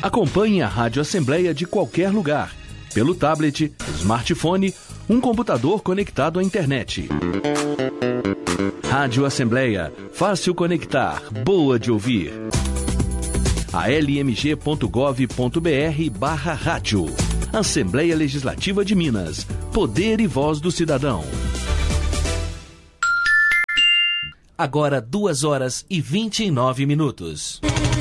Acompanhe a Rádio Assembleia de qualquer lugar, pelo tablet, smartphone, um computador conectado à internet. Rádio Assembleia, fácil conectar, boa de ouvir. almg.gov.br/rádio. Assembleia Legislativa de Minas. Poder e voz do cidadão. Agora 2h29.